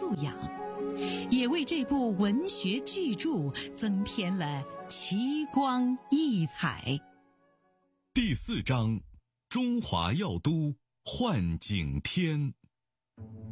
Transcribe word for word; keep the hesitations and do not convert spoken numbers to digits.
素养，也为这部文学巨著增添了奇光异彩。 第四章，中华药都换景天。